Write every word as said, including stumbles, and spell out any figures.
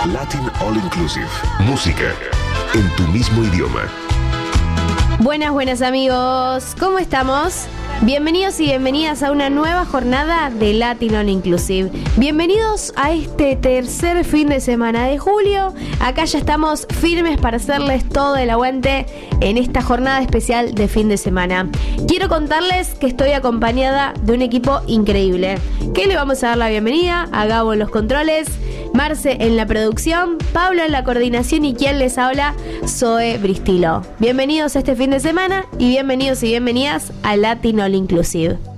Latin All Inclusive. Música en tu mismo idioma. Buenas, buenas amigos, ¿cómo estamos? Bienvenidos y bienvenidas a una nueva jornada de Latin All Inclusive. Bienvenidos a este tercer fin de semana de julio. Acá ya estamos firmes para hacerles todo el aguante en esta jornada especial de fin de semana. Quiero contarles que estoy acompañada de un equipo increíble. Que le vamos a dar la bienvenida a Gabo en los controles, Marce en la producción, Pablo en la coordinación y quien les habla, Zoe Bristilo. Bienvenidos a este fin de semana y bienvenidos y bienvenidas a Latin All Inclusive.